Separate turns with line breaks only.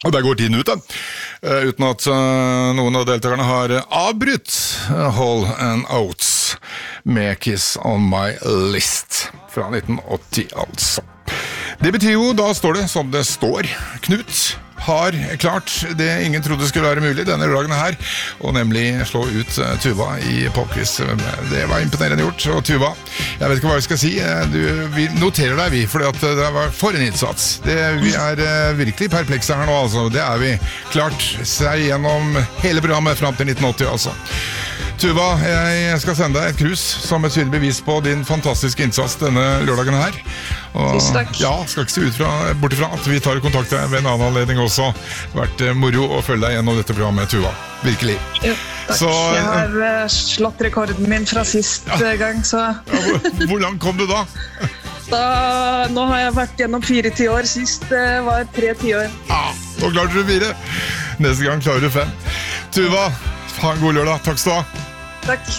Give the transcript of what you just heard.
Og der går tiden ut da, uten at noen av deltakerne har avbrytt Hall & Oates med Kiss on My List fra 1980 altså. Det betyr jo, da står det som det står, Knut har klart det ingen trodde skulle være mulig denne dagen her, og nemlig slå ut Tuva i popquiz. Det var imponerende gjort, og Tuva, jeg vet ikke hva vi skal si, vi noterer deg vi, for det var for en innsats. Vi virkelig perplekse her nå, altså. Det vi klart seg gjennom hele programmet frem til 1980, altså. Tuva, jeg skal sende deg et krus som et tydelig bevis på din fantastiske innsats denne lørdagen her. Og,
Tusen takk.
Ja, skal ikke se bort ifra at vi tar kontakt ved en annen anledning også. Det har vært moro å følge deg gjennom dette programmet, Tuva. Virkelig.
Jo, takk. Jeg har slått rekorden min fra sist gang, så...
Hvor langt kom du da?
Nå har jeg vært gjennom 4 tiår. Sist var 3 tiår.
Ja, nå klarer du 4. Neste gang klarer du 5. Tuva, ha en god lørdag. Takk skal du ha.
Takk.